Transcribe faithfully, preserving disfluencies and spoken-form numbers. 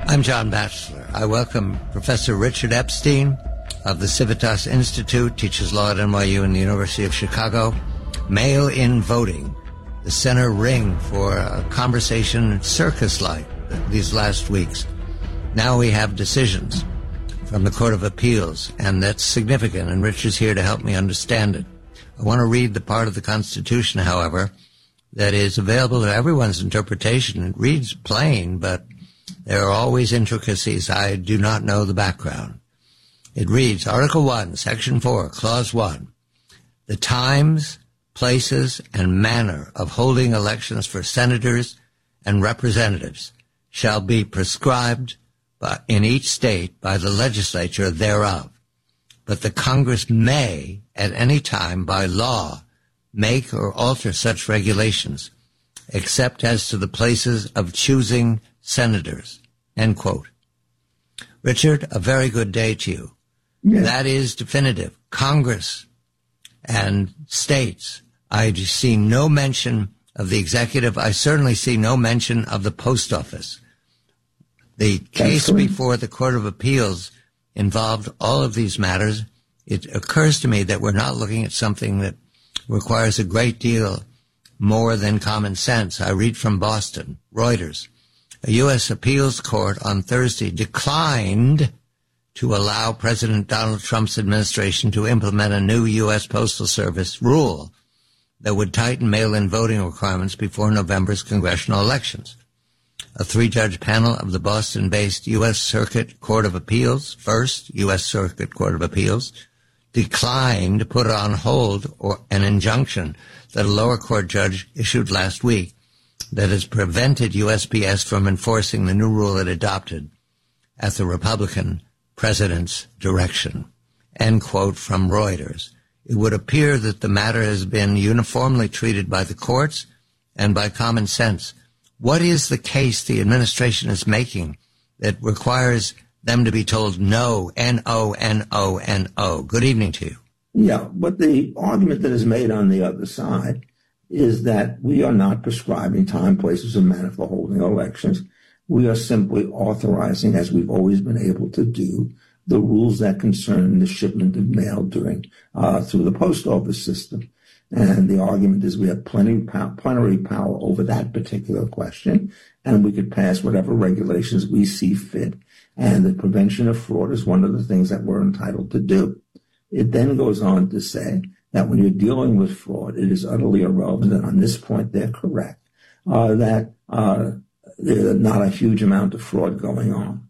I'm John Batchelor. I welcome Professor Richard Epstein of the Civitas Institute, teaches law at N Y U and the University of Chicago. Mail-in voting, the center ring for a conversation circus-like these last weeks. Now we have decisions from the Court of Appeals, and that's significant, and Richard's here to help me understand it. I want to read the part of the Constitution, however, that is available to everyone's interpretation. It reads plain, but there are always intricacies. I do not know the background. It reads, Article one, Section four, Clause one, the times, places, and manner of holding elections for senators and representatives shall be prescribed by, in each state by the legislature thereof. But the Congress may, at any time, by law, make or alter such regulations, except as to the places of choosing senators. End quote. Richard, a very good day to you. Yes. That is definitive. Congress and states, I see no mention of the executive. I certainly see no mention of the post office. The case before the Court of Appeals involved all of these matters. It occurs to me that we're not looking at something that requires a great deal more than common sense. I read from Boston, Reuters. A U S appeals court on Thursday declined to allow President Donald Trump's administration to implement a new U S Postal Service rule that would tighten mail-in voting requirements before November's congressional elections. A three-judge panel of the Boston-based U S Circuit Court of Appeals, First U S Circuit Court of Appeals, declined to put on hold or an injunction that a lower court judge issued last week that has prevented U S P S from enforcing the new rule it adopted at the Republican president's direction. End quote from Reuters. It would appear that the matter has been uniformly treated by the courts and by common sense. What is the case the administration is making that requires them to be told no, N O, N O, N O? Good evening to you. Yeah, but the argument that is made on the other side is that we are not prescribing time, places, and manner for holding elections. We are simply authorizing, as we've always been able to do, the rules that concern the shipment of mail during uh, through the post office system. And the argument is we have plenty pow- plenary power over that particular question, and we could pass whatever regulations we see fit. And the prevention of fraud is one of the things that we're entitled to do. It then goes on to say that when you're dealing with fraud, it is utterly irrelevant, and on this point they're correct, uh, that uh, there's not a huge amount of fraud going on.